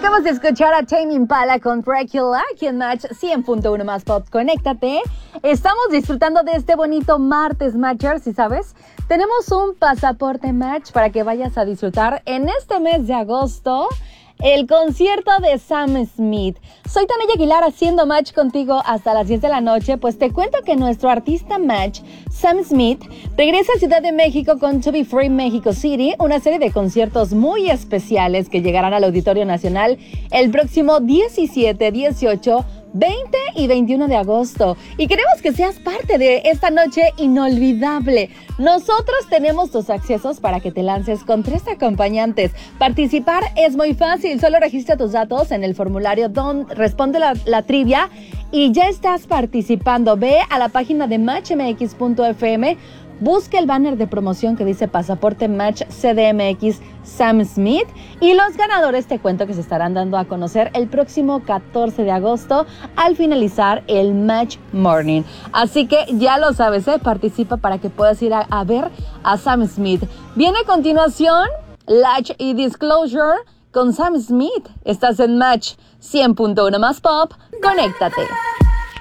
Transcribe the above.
Acabas de escuchar a Tame Impala con Dracula aquí en Match 100.1 más Pop. Conéctate. Estamos disfrutando de este bonito martes Matchers y ¿sabes? Tenemos un pasaporte Match para que vayas a disfrutar en este mes de agosto el concierto de Sam Smith. Soy Tania Aguilar haciendo Match contigo hasta las 10 de la noche, pues te cuento que nuestro artista Match, Sam Smith, regresa a Ciudad de México con To Be Free Mexico City, una serie de conciertos muy especiales que llegarán al Auditorio Nacional el próximo 17, 18, 20 y 21 de agosto. Y queremos que seas parte de esta noche inolvidable. Nosotros tenemos tus accesos para que te lances con 3 acompañantes. Participar es muy fácil. Solo registra tus datos en el formulario responde la trivia y ya estás participando. Ve a la página de matchmx.fm. Busca el banner de promoción que dice Pasaporte Match CDMX Sam Smith y los ganadores te cuento que se estarán dando a conocer el próximo 14 de agosto al finalizar el Match Morning. Así que ya lo sabes, participa para que puedas ir a ver a Sam Smith. Viene a continuación Latch y Disclosure con Sam Smith. Estás en Match 100.1 más Pop. Conéctate.